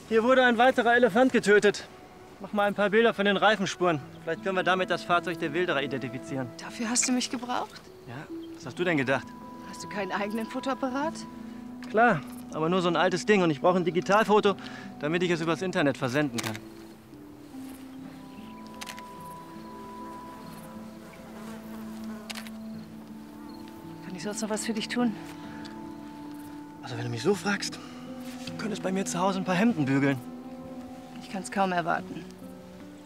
Hier wurde ein weiterer Elefant getötet. Mach mal ein paar Bilder von den Reifenspuren. Vielleicht können wir damit das Fahrzeug der Wilderer identifizieren. Dafür hast du mich gebraucht? Ja, was hast du denn gedacht? Hast du keinen eigenen Fotoapparat? Klar, aber nur so ein altes Ding und ich brauche ein Digitalfoto, damit ich es übers Internet versenden kann. Kann ich sonst noch was für dich tun? Also wenn du mich so fragst, du könntest bei mir zu Hause ein paar Hemden bügeln. Ich kann es kaum erwarten.